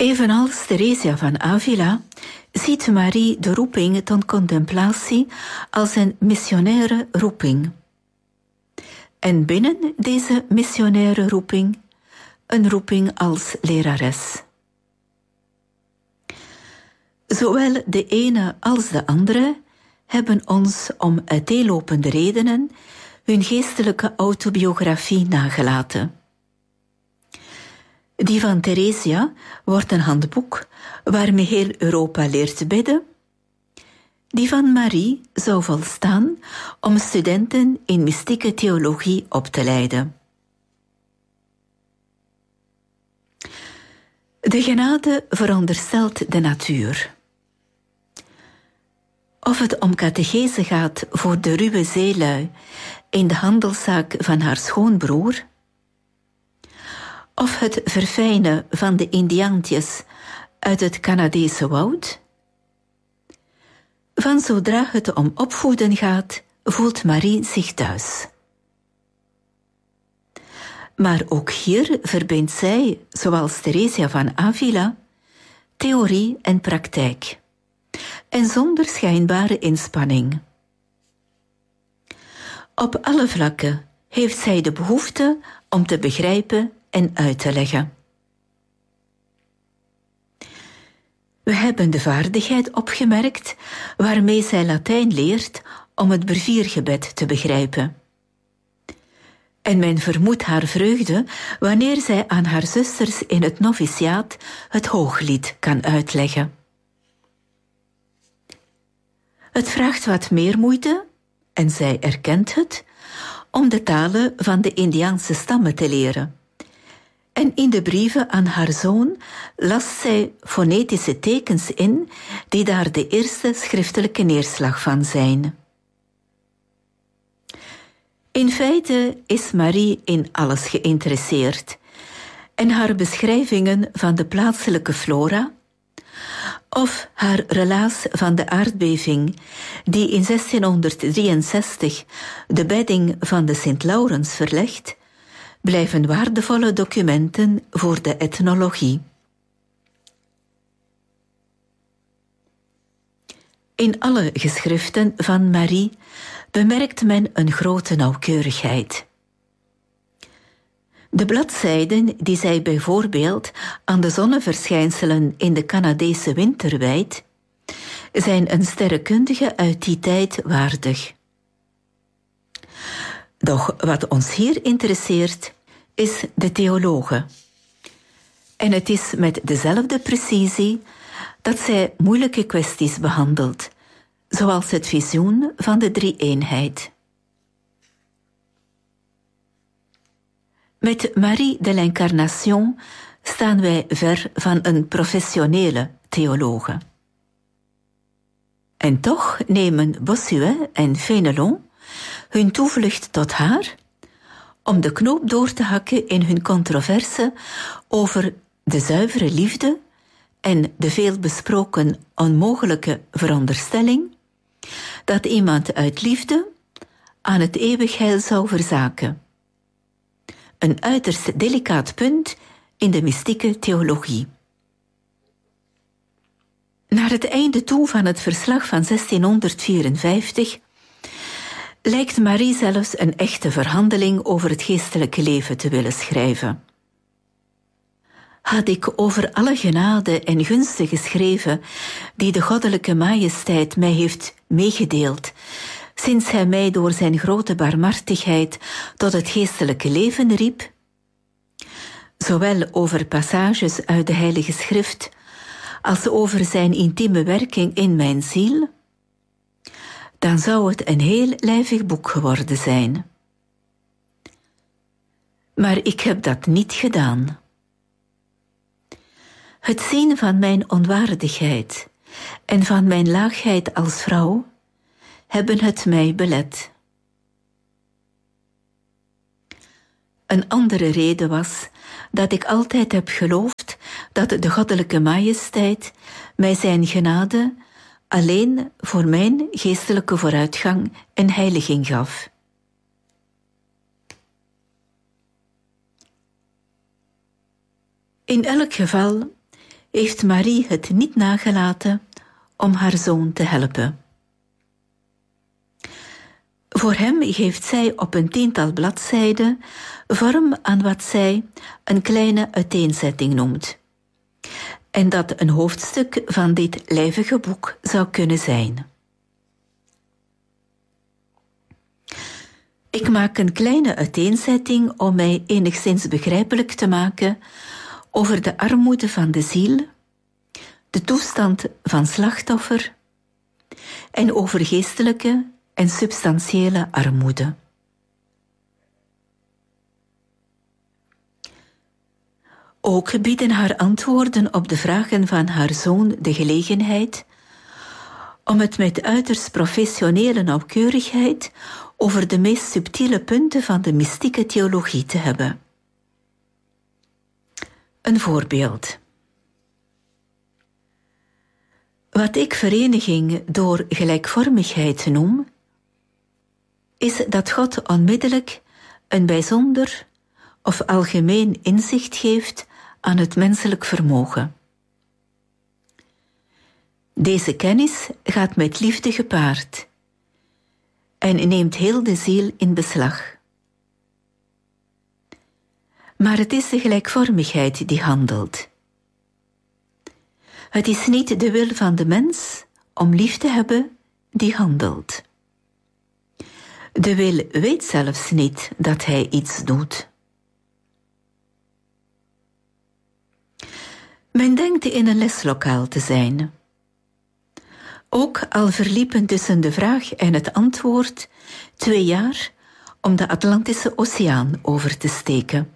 Evenals Theresia van Avila ziet Marie de roeping tot contemplatie als een missionaire roeping. En binnen deze missionaire roeping een roeping als lerares. Zowel de ene als de andere hebben ons om uiteenlopende redenen hun geestelijke autobiografie nagelaten. Die van Theresia wordt een handboek waarmee heel Europa leert bidden. Die van Marie zou volstaan om studenten in mystieke theologie op te leiden. De genade veronderstelt de natuur. Of het om catechese gaat voor de ruwe zeelui in de handelszaak van haar schoonbroer, of het verfijnen van de Indiaantjes uit het Canadese woud, van zodra het om opvoeden gaat, voelt Marie zich thuis. Maar ook hier verbindt zij, zoals Theresia van Avila, theorie en praktijk, en zonder schijnbare inspanning. Op alle vlakken heeft zij de behoefte om te begrijpen en uit te leggen. We hebben de vaardigheid opgemerkt waarmee zij Latijn leert om het breviergebed te begrijpen. En men vermoedt haar vreugde wanneer zij aan haar zusters in het noviciaat het Hooglied kan uitleggen. Het vraagt wat meer moeite, en zij erkent het, om de talen van de Indiaanse stammen te leren. En in de brieven aan haar zoon last zij fonetische tekens in die daar de eerste schriftelijke neerslag van zijn. In feite is Marie in alles geïnteresseerd en haar beschrijvingen van de plaatselijke flora of haar relaas van de aardbeving die in 1663 de bedding van de Sint-Laurens verlegt, blijven waardevolle documenten voor de etnologie. In alle geschriften van Marie bemerkt men een grote nauwkeurigheid. De bladzijden die zij bijvoorbeeld aan de zonneverschijnselen in de Canadese winter wijdt, zijn een sterrenkundige uit die tijd waardig. Doch wat ons hier interesseert, is de theologe. En het is met dezelfde precisie dat zij moeilijke kwesties behandelt, zoals het visioen van de drie-eenheid. Met Marie de l'Incarnation staan wij ver van een professionele theologe. En toch nemen Bossuet en Fénelon hun toevlucht tot haar om de knoop door te hakken in hun controverse over de zuivere liefde en de veelbesproken onmogelijke veronderstelling dat iemand uit liefde aan het eeuwig heil zou verzaken. Een uiterst delicaat punt in de mystieke theologie. Naar het einde toe van het verslag van 1654 lijkt Marie zelfs een echte verhandeling over het geestelijke leven te willen schrijven. Had ik over alle genade en gunsten geschreven die de goddelijke majesteit mij heeft meegedeeld, sinds hij mij door zijn grote barmhartigheid tot het geestelijke leven riep, zowel over passages uit de Heilige Schrift als over zijn intieme werking in mijn ziel, dan zou het een heel lijvig boek geworden zijn. Maar ik heb dat niet gedaan. Het zien van mijn onwaardigheid en van mijn laagheid als vrouw hebben het mij belet. Een andere reden was dat ik altijd heb geloofd dat de goddelijke majesteit mij zijn genade alleen voor mijn geestelijke vooruitgang en heiliging gaf. In elk geval heeft Marie het niet nagelaten om haar zoon te helpen. Voor hem geeft zij op een 10-tal bladzijden vorm aan wat zij een kleine uiteenzetting noemt. En dat een hoofdstuk van dit lijvige boek zou kunnen zijn. Ik maak een kleine uiteenzetting om mij enigszins begrijpelijk te maken over de armoede van de ziel, de toestand van slachtoffer en over geestelijke en substantiële armoede. Ook bieden haar antwoorden op de vragen van haar zoon de gelegenheid om het met uiterst professionele nauwkeurigheid over de meest subtiele punten van de mystieke theologie te hebben. Een voorbeeld. Wat ik vereniging door gelijkvormigheid noem, is dat God onmiddellijk een bijzonder of algemeen inzicht geeft aan het menselijk vermogen. Deze kennis gaat met liefde gepaard en neemt heel de ziel in beslag. Maar het is de gelijkvormigheid die handelt. Het is niet de wil van de mens om lief te hebben die handelt. De wil weet zelfs niet dat hij iets doet. Men denkt in een leslokaal te zijn. Ook al verliepen tussen de vraag en het antwoord 2 jaar om de Atlantische Oceaan over te steken.